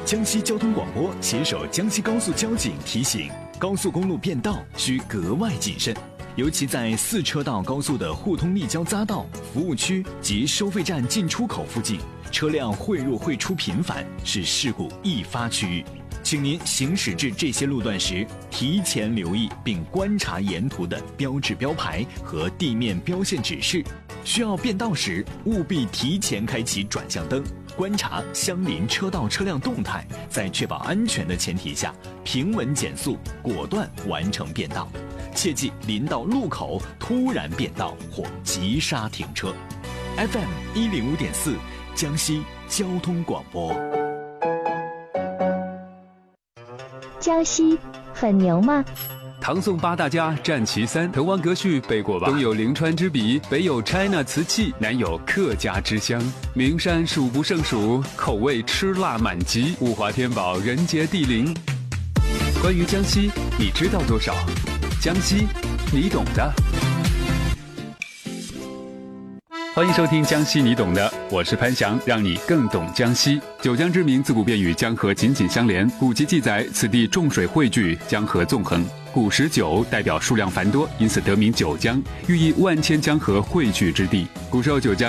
江西交通广播携手江西高速交警提醒：高速公路变道需格外谨慎，尤其在4车道高速的互通立交匝道、服务区及收费站进出口附近，车辆汇入汇出频繁，是事故易发区域。请您行驶至这些路段时，提前留意并观察沿途的标志标牌和地面标线指示。需要变道时，务必提前开启转向灯，观察相邻车道车辆动态，在确保安全的前提下，平稳减速，果断完成变道。切忌临到路口突然变道或急刹停车。FM 105.4，江西交通广播。 江西很牛吗？ 唐宋八大家占其三，滕王阁序背过吧？东有临川之笔，北有 China 瓷器，南有客家之乡。名山数不胜数，口味吃辣满级，物华天宝，人杰地灵。关于江西，你知道多少？江西，你懂的。欢迎收听江西你懂的，我是潘翔，让你更懂江西。九江之名自古便与江河紧紧相连，古籍记载此地众水汇聚，江河纵横。古时九代表数量繁多，因此得名九江，寓意万千江河汇聚之地。古时候九江